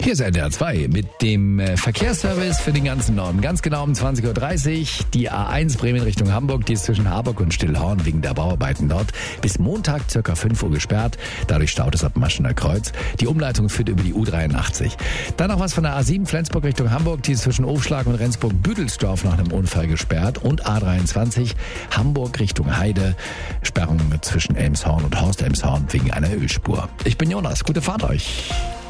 Hier ist NDR 2 mit dem Verkehrsservice für den ganzen Norden. Ganz genau um 20.30 Uhr. Die A1 Bremen Richtung Hamburg, die ist zwischen Harburg und Stillhorn wegen der Bauarbeiten dort bis Montag ca. 5 Uhr gesperrt. Dadurch staut es ab Maschener Kreuz. Die Umleitung führt über die U83. Dann noch was von der A7 Flensburg Richtung Hamburg. Die ist zwischen Ofschlag und Rendsburg-Büdelsdorf nach einem Unfall gesperrt. Und A23 Hamburg Richtung Heide. Sperrung zwischen Elmshorn und Horst Elmshorn wegen einer Ölspur. Ich bin Jonas. Gute Fahrt euch.